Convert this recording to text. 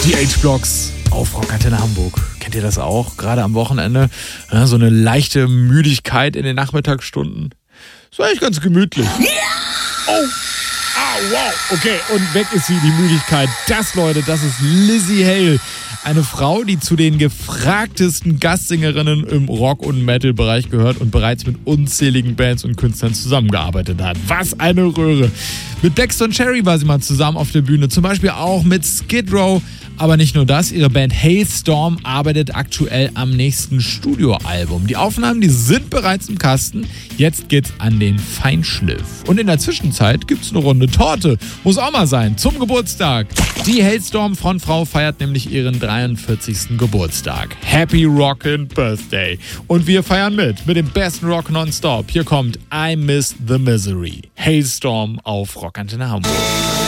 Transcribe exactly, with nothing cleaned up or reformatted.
Die H-Blocks auf Rockantenne Hamburg. Kennt ihr das auch? Gerade am Wochenende. Ja, so eine leichte Müdigkeit in den Nachmittagsstunden. Ist eigentlich ganz gemütlich. Oh! Ah, wow. Okay, und weg ist sie, die Müdigkeit. Das, Leute, das ist Lzzy Hale. Eine Frau, die zu den gefragtesten Gastsingerinnen im Rock- und Metal-Bereich gehört und bereits mit unzähligen Bands und Künstlern zusammengearbeitet hat. Was eine Röhre. Mit Blackstone Cherry war sie mal zusammen auf der Bühne. Zum Beispiel auch mit Skid Row. Aber nicht nur das, ihre Band Hailstorm arbeitet aktuell am nächsten Studioalbum. Die Aufnahmen, die sind bereits im Kasten. Jetzt geht's an den Feinschliff. Und in der Zwischenzeit gibt's eine Runde Torte. Muss auch mal sein, zum Geburtstag. Die Hailstorm-Frontfrau feiert nämlich ihren dreiundvierzigsten Geburtstag. Happy Rockin' Birthday. Und wir feiern mit, mit dem besten Rock nonstop. Hier kommt I Miss the Misery. Hailstorm auf Rockantenne Hamburg.